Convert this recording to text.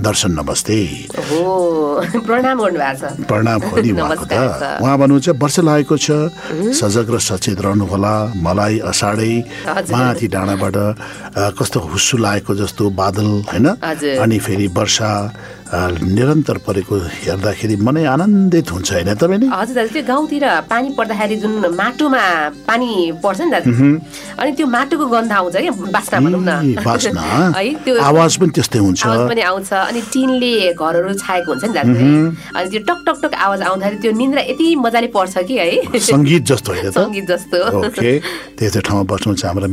दर्शन नमस्ते। प्रणाम गर्नुभएको छ। प्रणाम हो नि उहाँको त। उहाँ भन्नुहुन्छ वर्ष लागेको छ, सजग र सचेत रहनुहोला। मलाई असाढै माथि डाँडाबाट कस्तो हुस्सु लागेको जस्तो बादल होइन, अनि फेरि वर्षा निरन्तर परेको हेर्दाखेरि मनै आनन्दित हुन्छ होइन तपाईँले? हजुर दाजु, त्यो गाउँतिर पानी पर्दाखेरि जुन माटोमा पानी पर्छ नि दाजु, अनि त्यो माटोको गन्ध आउँछ क्या, बास्ना भनौँ न, बास्ना है, त्यो आवाज पनि त्यस्तै हुन्छ, आवाज पनि आउँछ। अनि टिनले घरहरू छाएको हुन्छ नि दाजु, अनि त्यो टक टक टक आवाज आउँदाखेरि त्यो निन्द्रा यति मजाले पर्छ कि है, सङ्गीत जस्तो होइन त? सङ्गीत जस्तो। ओके, त्यस्तो ठाउँमा बस्नुहुन्छ हाम्रो